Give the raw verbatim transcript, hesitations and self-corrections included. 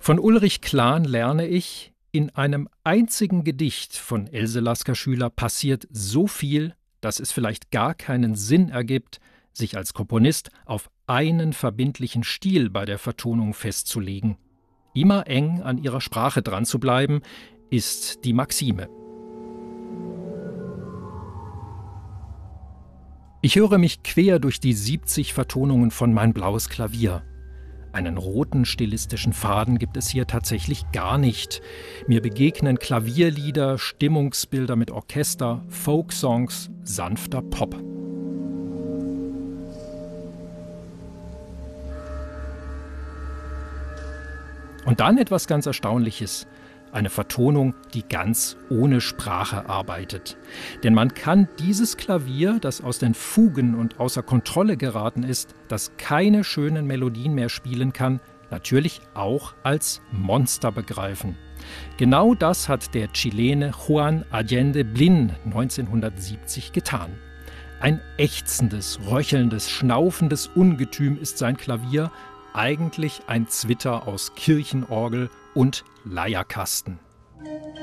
Von Ulrich Klahn lerne ich, in einem einzigen Gedicht von Else Lasker-Schüler passiert so viel, dass es vielleicht gar keinen Sinn ergibt, sich als Komponist auf einen verbindlichen Stil bei der Vertonung festzulegen. Immer eng an ihrer Sprache dran zu bleiben, ist die Maxime. Ich höre mich quer durch die siebzig Vertonungen von Mein blaues Klavier. Einen roten stilistischen Faden gibt es hier tatsächlich gar nicht. Mir begegnen Klavierlieder, Stimmungsbilder mit Orchester, Folksongs, sanfter Pop. Und dann etwas ganz Erstaunliches. Eine Vertonung, die ganz ohne Sprache arbeitet. Denn man kann dieses Klavier, das aus den Fugen und außer Kontrolle geraten ist, das keine schönen Melodien mehr spielen kann, natürlich auch als Monster begreifen. Genau das hat der Chilene Juan Allende Blin neunzehnhundertsiebzig getan. Ein ächzendes, röchelndes, schnaufendes Ungetüm ist sein Klavier, eigentlich ein Zwitter aus Kirchenorgel und Leierkasten.